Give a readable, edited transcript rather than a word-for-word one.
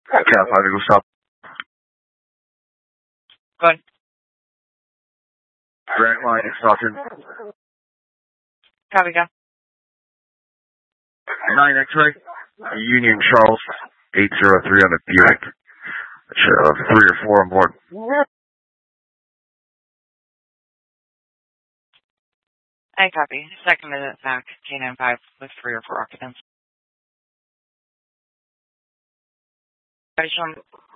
Cat 5 Eagle stop. Go ahead. Grant line exhausted. Copy, go. 9 X-ray. Union Charles 803 on the Buick. 3 or 4 on board. I copy. Second minute back, K95 with 3 or 4 occupants.